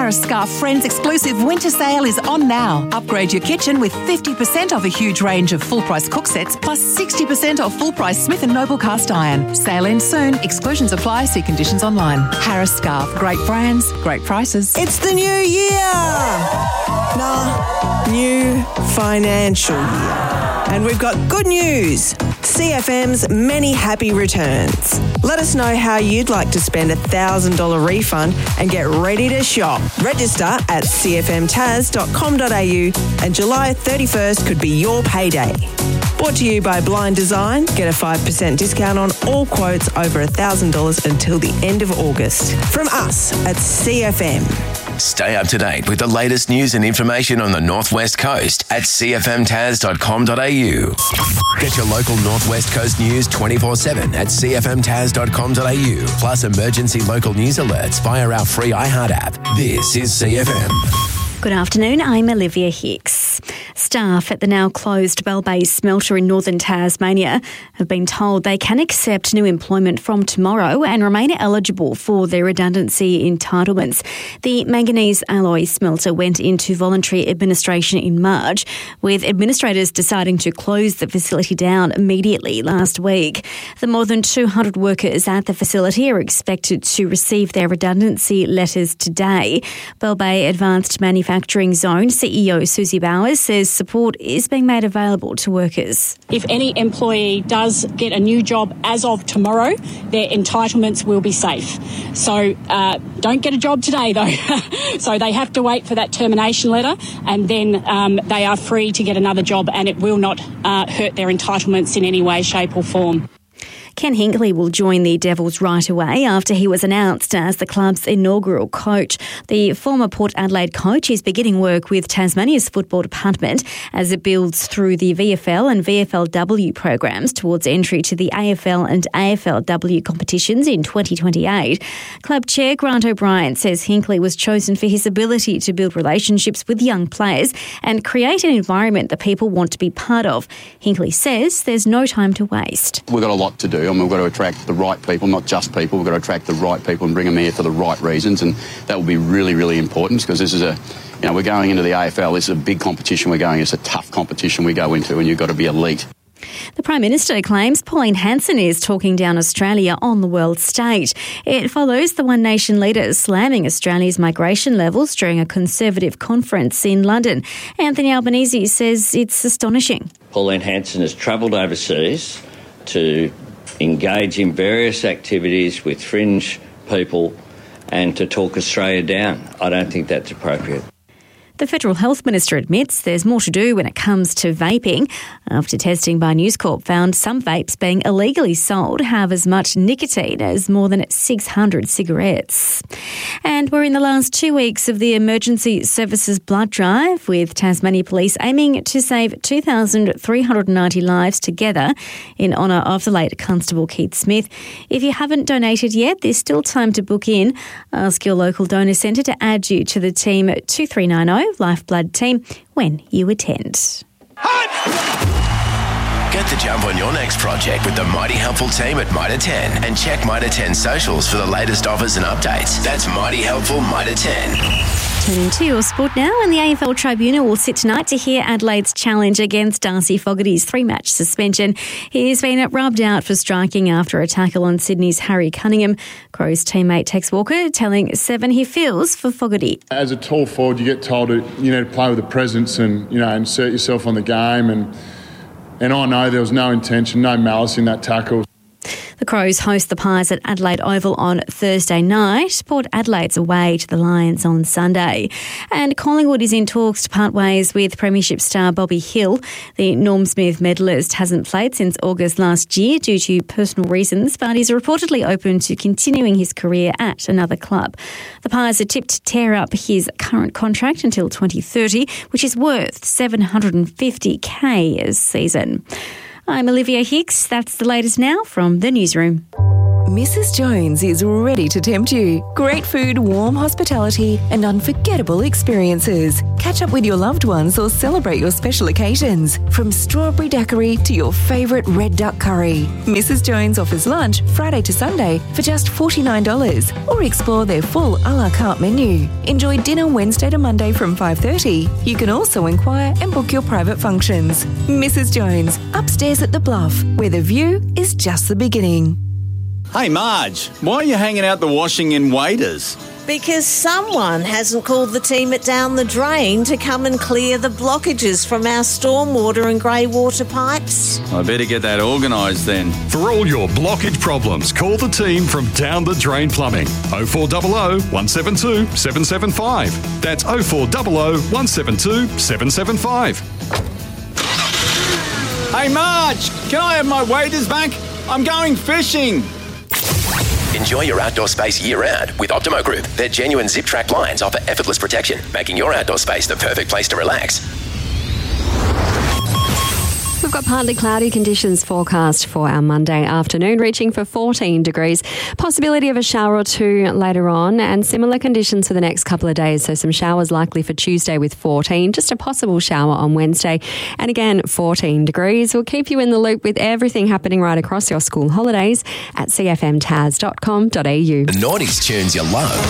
Harris Scarf Friends exclusive winter sale is on now. Upgrade your kitchen with 50% off a huge range of full-price cook sets plus 60% off full-price Smith & Noble cast iron. Sale ends soon. Exclusions apply. See conditions online. Harris Scarf. Great brands, great prices. It's the new year! New financial year. And we've got good news. CFM's many happy returns. Let us know how you'd like to spend a $1,000 refund and get ready to shop. Register at cfmtaz.com.au and July 31st could be your payday. Brought to you by Blind Design. Get a 5% discount on all quotes over $1,000 until the end of August. From us at CFM. Stay up to date with the latest news and information on the North West Coast at cfmtaz.com.au. Get your local North West Coast news 24/7 at cfmtaz.com.au. Plus emergency local news alerts via our free iHeart app. This is CFM. Good afternoon, I'm Olivia Hicks. Staff at the now closed Bell Bay smelter in northern Tasmania have been told they can accept new employment from tomorrow and remain eligible for their redundancy entitlements. The manganese alloy smelter went into voluntary administration in March, with administrators deciding to close the facility down immediately last week. The more than 200 workers at the facility are expected to receive their redundancy letters today. Bell Bay Advanced Manufacturing Zone CEO Susie Bowers says support is being made available to workers. If any employee does get a new job as of tomorrow, their entitlements will be safe. So don't get a job today though. So they have to wait for that termination letter and then they are free to get another job and it will not hurt their entitlements in any way, shape or form. Ken Hinkley will join the Devils right away after he was announced as the club's inaugural coach. The former Port Adelaide coach is beginning work with Tasmania's football department as it builds through the VFL and VFLW programs towards entry to the AFL and AFLW competitions in 2028. Club chair Grant O'Brien says Hinkley was chosen for his ability to build relationships with young players and create an environment that people want to be part of. Hinkley says there's no time to waste. We've got a lot to do. I mean, we've got to attract the right people, not just people. We've got to attract the right people and bring them here for the right reasons, and that will be really, really important because this is we're going into the AFL. This is a big competition we're going. It's a tough competition we go into, and you've got to be elite. The Prime Minister claims Pauline Hanson is talking down Australia on the world stage. It follows the One Nation leaders slamming Australia's migration levels during a Conservative conference in London. Anthony Albanese says it's astonishing. Pauline Hanson has travelled overseas to engage in various activities with fringe people and to talk Australia down. I don't think that's appropriate. The Federal Health Minister admits there's more to do when it comes to vaping after testing by News Corp found some vapes being illegally sold have as much nicotine as more than 600 cigarettes. And we're in the last 2 weeks of the Emergency Services Blood Drive, with Tasmania Police aiming to save 2,390 lives together in honour of the late Constable Keith Smith. If you haven't donated yet, there's still time to book in. Ask your local donor centre to add you to the team at 2390 Lifeblood team when you attend. Get the jump on your next project with the Mighty Helpful team at Mitre 10 and check Mitre 10 socials for the latest offers and updates. That's Mighty Helpful Mitre 10. Turning to your sport now, and the AFL Tribunal will sit tonight to hear Adelaide's challenge against Darcy Fogarty's 3-match suspension. He's been rubbed out for striking after a tackle on Sydney's Harry Cunningham. Crows teammate Tex Walker telling Seven he feels for Fogarty. As a tall forward, you get told to play with a presence and insert yourself on the game, and I know there was no intention, no malice in that tackle. The Crows host the Pies at Adelaide Oval on Thursday night. Port Adelaide's away to the Lions on Sunday. And Collingwood is in talks to part ways with Premiership star Bobby Hill. The Norm Smith medalist hasn't played since August last year due to personal reasons, but is reportedly open to continuing his career at another club. The Pies are tipped to tear up his current contract until 2030, which is worth $750,000 a season. I'm Olivia Hicks. That's the latest now from the newsroom. Mrs. Jones is ready to tempt you. Great food, warm hospitality, and unforgettable experiences. Catch up with your loved ones or celebrate your special occasions. From strawberry daiquiri to your favourite red duck curry. Mrs. Jones offers lunch Friday to Sunday for just $49, or explore their full a la carte menu. Enjoy dinner Wednesday to Monday from 5:30. You can also inquire and book your private functions. Mrs. Jones, upstairs at the Bluff, where the view is just the beginning. Hey Marge, why are you hanging out the washing in Waiters? Because someone hasn't called the team at Down the Drain to come and clear the blockages from our stormwater and grey water pipes. I better get that organised then. For all your blockage problems, call the team from Down the Drain Plumbing. 0400 172 775. That's 0400 172 775. Hey Marge, can I have my waders back? I'm going fishing. Enjoy your outdoor space year-round with Optimo Group. Their genuine zip-track blinds offer effortless protection, making your outdoor space the perfect place to relax. We've got partly cloudy conditions forecast for our Monday afternoon, reaching for 14 degrees. Possibility of a shower or two later on, and similar conditions for the next couple of days. So some showers likely for Tuesday with 14, just a possible shower on Wednesday. And again, 14 degrees. We'll keep you in the loop with everything happening right across your school holidays at cfmtas.com.au. The Naughties tunes you love.